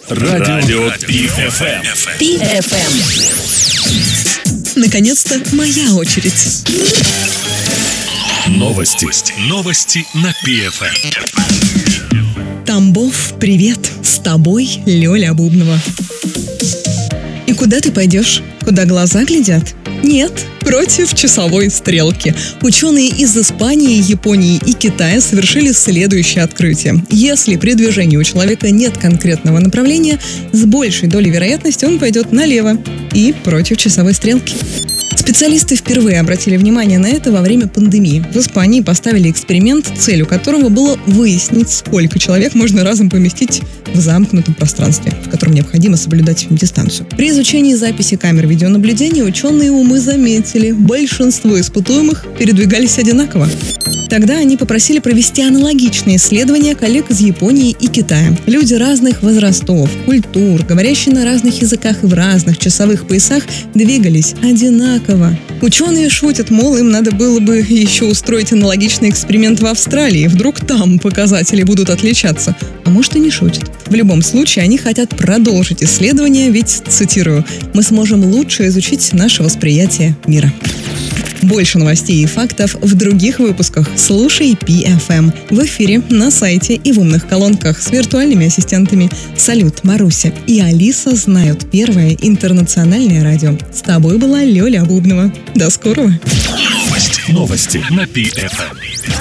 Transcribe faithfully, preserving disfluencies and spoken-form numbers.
Радио Пи-эф эм. Пи-эф эм. Наконец-то моя очередь. Новости. Новости на Пи-эф эм. Тамбов, привет! С тобой Лёля Бубнова. И куда ты пойдешь? Куда глаза глядят? Нет, против часовой стрелки. Ученые из Испании, Японии и Китая совершили следующее открытие. Если при движении у человека нет конкретного направления, с большей долей вероятности он пойдет налево и против часовой стрелки. Специалисты впервые обратили внимание на это во время пандемии. В Испании поставили эксперимент, целью которого было выяснить, сколько человек можно разом поместить в замкнутом пространстве, в котором необходимо соблюдать дистанцию. При изучении записи камер видеонаблюдения ученые умы заметили, большинство испытуемых передвигались одинаково. Тогда они попросили провести аналогичные исследования коллег из Японии и Китая. Люди разных возрастов, культур, говорящие на разных языках и в разных часовых поясах, двигались одинаково. Ученые шутят, мол, им надо было бы еще устроить аналогичный эксперимент в Австралии. Вдруг там показатели будут отличаться. А может, и не шутят. В любом случае, они хотят продолжить исследования, ведь, цитирую, «мы сможем лучше изучить наше восприятие мира». Больше новостей и фактов в других выпусках. Слушай Пи-эф эм в эфире, на сайте и в умных колонках с виртуальными ассистентами. Салют, Маруся и Алиса знают первое интернациональное радио. С тобой была Лёля Бубнова. До скорого. Новости на Пи-эф эм.